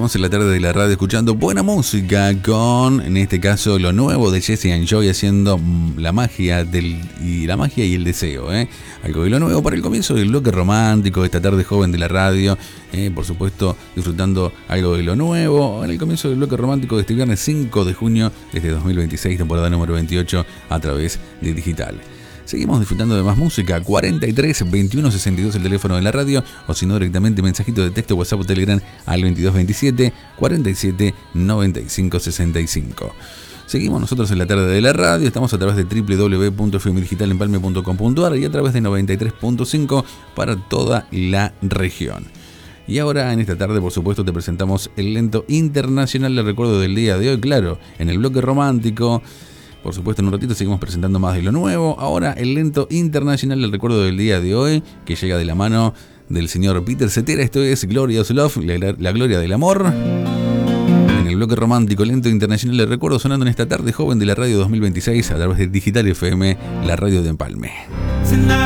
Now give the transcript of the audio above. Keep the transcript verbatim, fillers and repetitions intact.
Seguimos en la tarde de la radio escuchando buena música con, en este caso, lo nuevo de Jesse and Joy haciendo la magia del y la magia y el deseo, ¿eh? Algo de lo nuevo para el comienzo del bloque romántico de esta tarde joven de la radio, ¿eh? Por supuesto, disfrutando algo de lo nuevo en el comienzo del bloque romántico de este viernes cinco de junio de este dos mil veintiséis, temporada número veintiocho, a través de Digital. Seguimos disfrutando de más música. Cuarenta y tres veintiuno sesenta y dos el teléfono de la radio, o si no directamente mensajito de texto, WhatsApp o Telegram al veintidós veintisiete cuarenta y siete noventa y cinco sesenta y cinco. Seguimos nosotros en la tarde de la radio, estamos a través de doble u doble u doble u punto f m digital empalme punto com punto a r y a través de noventa y tres punto cinco para toda la región. Y ahora en esta tarde, por supuesto, te presentamos el lento internacional de recuerdo del día de hoy, claro, en el bloque romántico. Por supuesto, en un ratito seguimos presentando más de lo nuevo. Ahora el lento internacional del recuerdo del día de hoy, que llega de la mano del señor Peter Cetera. Esto es Glorious Love, la, la gloria del amor. En el bloque romántico, lento internacional del recuerdo, sonando en esta tarde joven de la radio dos mil veintiséis a través de Digital F M, la radio de Empalme.